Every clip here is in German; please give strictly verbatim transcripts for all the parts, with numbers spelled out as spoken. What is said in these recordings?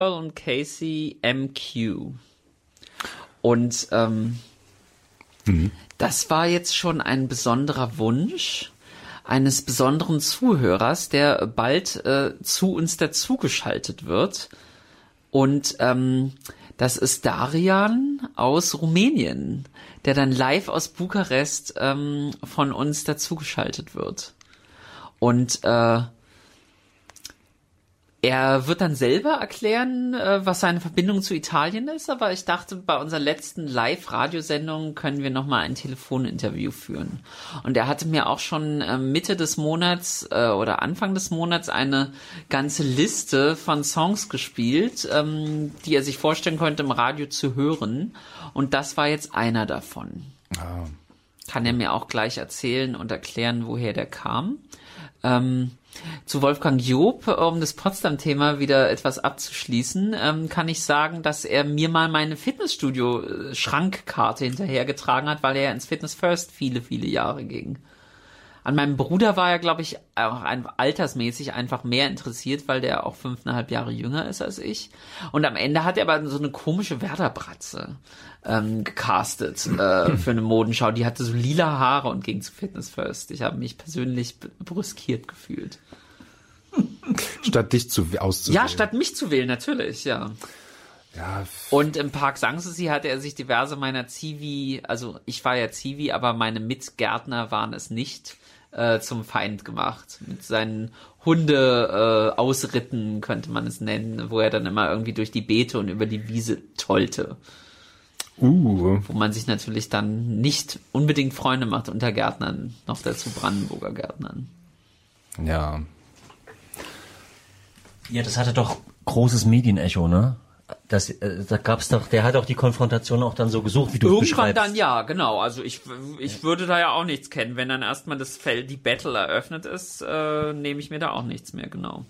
und Casey M Q. Und ähm, mhm. das war jetzt schon ein besonderer Wunsch eines besonderen Zuhörers, der bald äh, zu uns dazugeschaltet wird. Und ähm, das ist Darian aus Rumänien, der dann live aus Bukarest ähm, von uns dazugeschaltet wird. Und äh, er wird dann selber erklären, äh, was seine Verbindung zu Italien ist, aber ich dachte, bei unserer letzten Live-Radiosendung können wir nochmal ein Telefoninterview führen. Und er hatte mir auch schon äh, Mitte des Monats äh, oder Anfang des Monats eine ganze Liste von Songs gespielt, ähm, die er sich vorstellen könnte, im Radio zu hören. Und das war jetzt einer davon. Oh. Kann er mir auch gleich erzählen und erklären, woher der kam. Ähm, Zu Wolfgang Job, um das Potsdam-Thema wieder etwas abzuschließen, ähm, kann ich sagen, dass er mir mal meine Fitnessstudio-Schrankkarte hinterhergetragen hat, weil er ja ins Fitness First viele, viele Jahre ging. An meinem Bruder war er, glaube ich, auch ein, altersmäßig einfach mehr interessiert, weil der auch fünfeinhalb Jahre jünger ist als ich. Und am Ende hat er aber so eine komische Werder-Bratze ähm, gecastet äh, für eine Modenschau. Die hatte so lila Haare und ging zu Fitness First. Ich habe mich persönlich brüskiert gefühlt. Statt dich zu, auszuwählen. Ja, statt mich zu wählen, natürlich, ja. Ja. Und im Park Sanssouci hatte er sich diverse meiner Zivi, also ich war ja Zivi, aber meine Mitgärtner waren es nicht, äh, zum Feind gemacht. Mit seinen Hunde-Ausritten, äh, könnte man es nennen, wo er dann immer irgendwie durch die Beete und über die Wiese tollte. Uh. Wo man sich natürlich dann nicht unbedingt Freunde macht unter Gärtnern, noch dazu Brandenburger Gärtnern. Ja. Ja, das hatte doch großes Medienecho, ne? Das, äh, da gab's doch, der hat auch die Konfrontation auch dann so gesucht, wie du es beschreibst. Irgendwann dann ja, genau. Also ich, ich ja. würde da ja auch nichts kennen. Wenn dann erstmal das Feld, die Battle eröffnet ist, äh, nehme ich mir da auch nichts mehr, genau.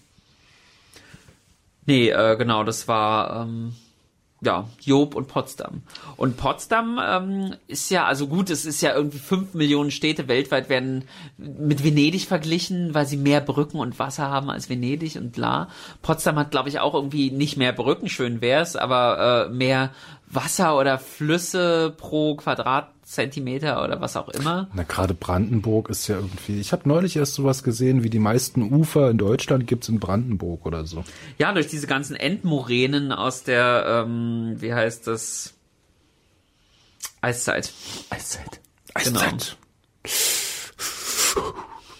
Nee, äh, genau, das war, ähm, ja, Job und Potsdam. Und Potsdam ähm, ist ja, also gut, es ist ja irgendwie fünf Millionen Städte weltweit werden mit Venedig verglichen, weil sie mehr Brücken und Wasser haben als Venedig und bla. Potsdam hat, glaube ich, auch irgendwie nicht mehr Brücken, schön wär's, aber äh, mehr Wasser oder Flüsse pro Quadratzentimeter oder was auch immer. Na, gerade Brandenburg ist ja irgendwie, ich habe neulich erst sowas gesehen, wie die meisten Ufer in Deutschland gibt's in Brandenburg oder so. Ja, durch diese ganzen Endmoränen aus der, ähm, wie heißt das? Eiszeit. Eiszeit. Eiszeit. Genau.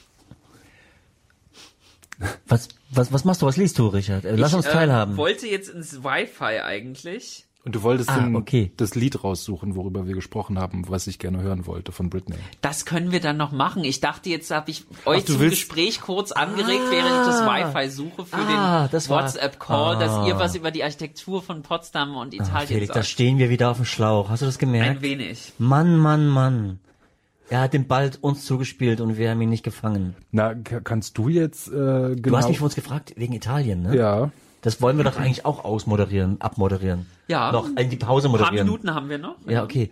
Was, was, was machst du, was liest du, Richard? Lass ich, uns teilhaben. Ich äh, wollte jetzt ins Wi-Fi eigentlich. Und du wolltest ah, den, okay. das Lied raussuchen, worüber wir gesprochen haben, was ich gerne hören wollte von Britney. Das können wir dann noch machen. Ich dachte, jetzt habe ich euch Ach, zum willst... Gespräch kurz angeregt, ah, während ich das Wi-Fi suche für ah, den WhatsApp-Call, ah. dass ihr was über die Architektur von Potsdam und Italien ah, Felix, sagt. Da stehen wir wieder auf dem Schlauch. Hast du das gemerkt? Ein wenig. Mann, Mann, Mann. Er hat den Ball uns zugespielt und wir haben ihn nicht gefangen. Na, kannst du jetzt äh, genau... Du hast mich vor uns gefragt, wegen Italien, ne? Ja. Das wollen wir doch eigentlich auch ausmoderieren, abmoderieren. Ja. Noch in die Pause moderieren. Ein paar Minuten haben wir noch. Ja, okay.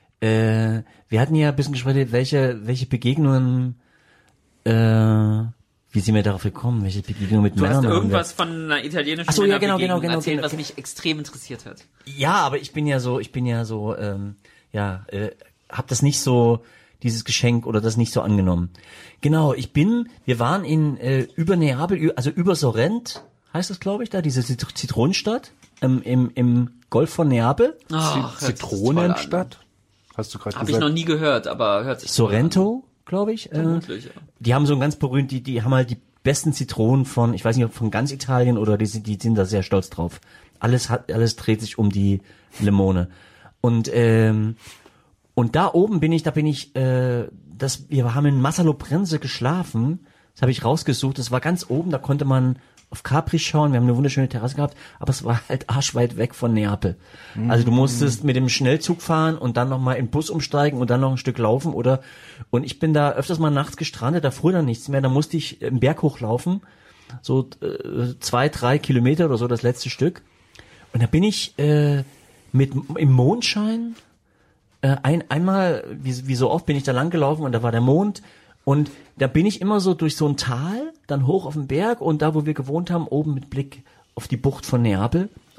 Äh, wir hatten ja ein bisschen gesprochen, welche, welche Begegnungen, äh, wie sind wir darauf gekommen? Welche Begegnungen mit du Männern? Du hast irgendwas von einer italienischen Ach so, ja, genau, genau, genau, erzählt, genau, was genau. mich extrem interessiert hat. Ja, aber ich bin ja so, ich bin ja so, ähm, ja, äh, hab das nicht so, dieses Geschenk oder das nicht so angenommen. Genau, ich bin, wir waren in, äh, über Neapel, also über Sorrent, heißt das, glaube ich, da, diese Zit- Zitronenstadt ähm, im, im Golf von Neapel. Ach, Zitronenstadt? Hast du gerade gesagt? Habe ich noch nie gehört, aber hört sich Sorrento, glaube ich. Vermutlich, äh, ja. Die haben so ein ganz berühmt, die, die haben halt die besten Zitronen von, ich weiß nicht, ob von ganz Italien oder die, sind- die sind da sehr stolz drauf. Alles hat, alles dreht sich um die Limone. Und, ähm, und da oben bin ich, da bin ich, äh, das, wir haben in Massaloprense geschlafen. Das habe ich rausgesucht. Das war ganz oben, da konnte man auf Capri schauen, wir haben eine wunderschöne Terrasse gehabt, aber es war halt arschweit weg von Neapel. Mhm. Also du musstest mit dem Schnellzug fahren und dann nochmal in den Bus umsteigen und dann noch ein Stück laufen oder, und ich bin da öfters mal nachts gestrandet, da fuhr dann nichts mehr, da musste ich im Berg hochlaufen, so äh, zwei, drei Kilometer oder so, das letzte Stück. Und da bin ich äh, mit im Mondschein, äh, ein einmal, wie, wie so oft bin ich da lang gelaufen und da war der Mond. Und da bin ich immer so durch so ein Tal, dann hoch auf den Berg und da, wo wir gewohnt haben, oben mit Blick auf die Bucht von Neapel.